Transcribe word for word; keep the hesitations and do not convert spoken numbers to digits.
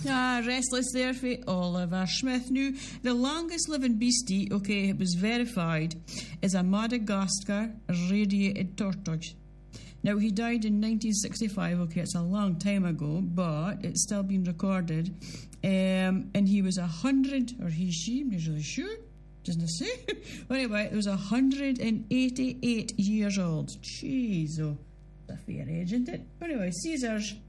Ah, restless there for Oliver Smith. Now, the longest living beastie, okay, it was verified, is a Madagascar radiated tortoise. Now, he died in nineteen sixty-five, okay, it's a long time ago, but it's still been recorded. Um, and he was a hundred, or he, she, I'm not really sure, doesn't it say? Anyway, it was one hundred eighty-eight years old. Jeez, oh, that's a fair age, isn't it? Anyway, Caesar's